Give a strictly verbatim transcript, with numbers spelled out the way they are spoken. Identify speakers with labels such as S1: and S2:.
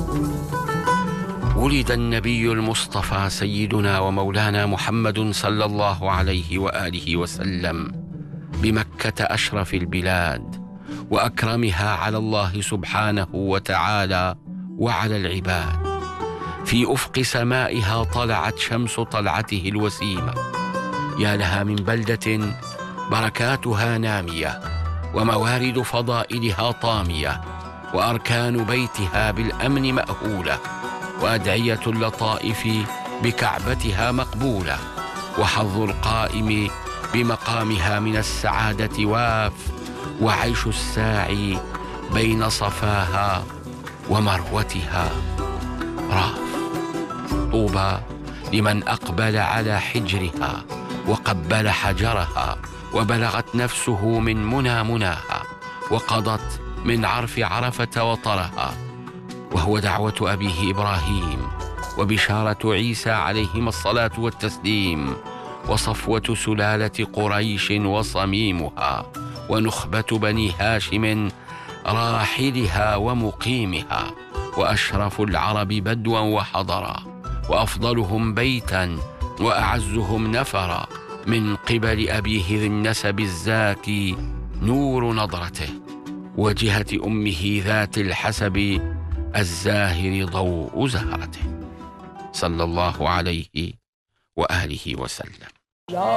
S1: ولد النبي المصطفى سيدنا ومولانا محمد صلى الله عليه وآله وسلم بمكة أشرف البلاد وأكرمها على الله سبحانه وتعالى وعلى العباد. في أفق سمائها طلعت شمس طلعته الوسيمة، يا لها من بلدة بركاتها نامية وموارد فضائلها طامية وأركان بيتها بالأمن مأهولة وأدعية اللطائف بكعبتها مقبولة وحظ القائم بمقامها من السعادة واف وعيش الساعي بين صفاها ومروتها راف. طوبى لمن أقبل على حجرها وقبل حجرها وبلغت نفسه من منى مناها وقضت من عرف عرفة وطرها، وهو دعوة أبيه إبراهيم وبشارة عيسى عليهما الصلاة والتسليم وصفوة سلالة قريش وصميمها ونخبة بني هاشم راحلها ومقيمها، وأشرف العرب بدوا وحضرا وأفضلهم بيتا وأعزهم نفرا من قبل أبيه ذي النسب الزاكي نور نظرته وجهة أمه ذات الحسب الزاهر ضوء زهرته، صلى الله عليه وآله وسلم.